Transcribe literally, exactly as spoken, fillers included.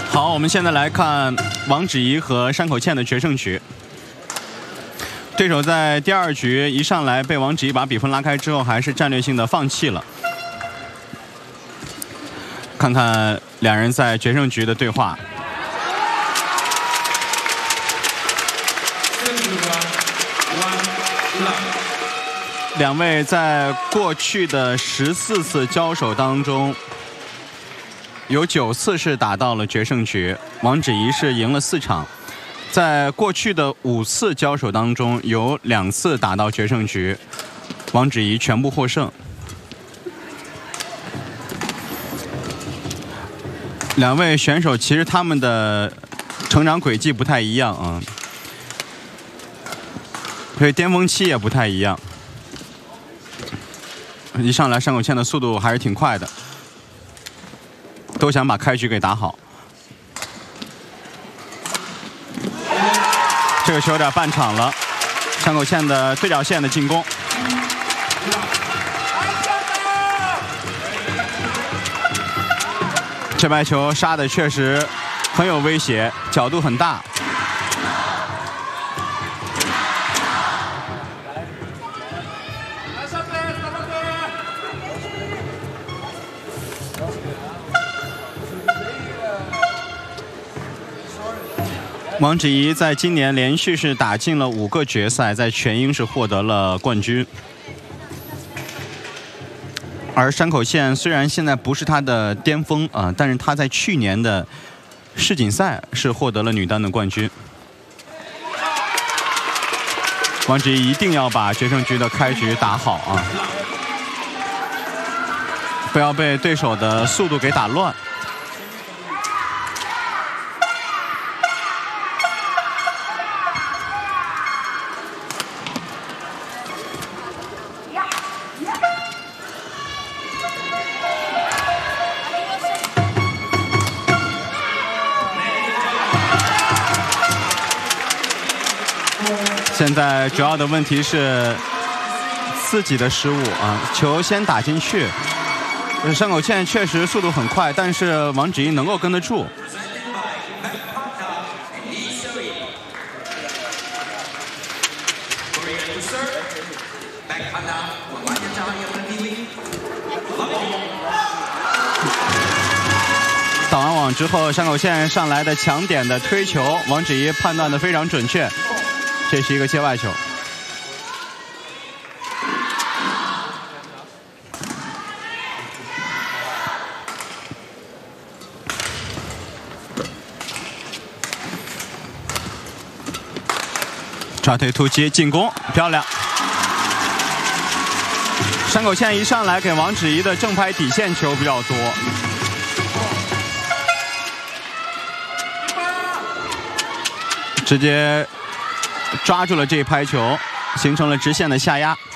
好，我们现在来看王芷怡和山口茜的决胜局。对手在第二局一上来被王芷怡把比分拉开之后，还是战略性的放弃了。看看两人在决胜局的对话。两位在过去的十四次交手当中，有九次是打到了决胜局，王芷怡是赢了四场。在过去的五次交手当中，有两次打到决胜局，王芷怡全部获胜。两位选手其实他们的成长轨迹不太一样啊，所以巅峰期也不太一样。一上来山口茜的速度还是挺快的，都想把开局给打好。这个球有点半场了，山口茜的对角线的进攻。这白球杀的确实很有威胁，角度很大。王芷怡在今年连续是打进了五个决赛，在全英是获得了冠军。而山口茜虽然现在不是她的巅峰啊、呃，但是她在去年的世锦赛是获得了女单的冠军。王芷怡一定要把决胜局的开局打好啊，不要被对手的速度给打乱。现在主要的问题是自己的失误啊，球先打进去。山口茜确实速度很快，但是王芷怡能够跟得住。打完网之后，山口茜上来的抢点的推球，王芷怡判断的非常准确。这是一个界外球。抓腿突击进攻，漂亮。山口茜一上来给王芷怡的正拍底线球比较多。直接抓住了这一拍球，形成了直线的下压。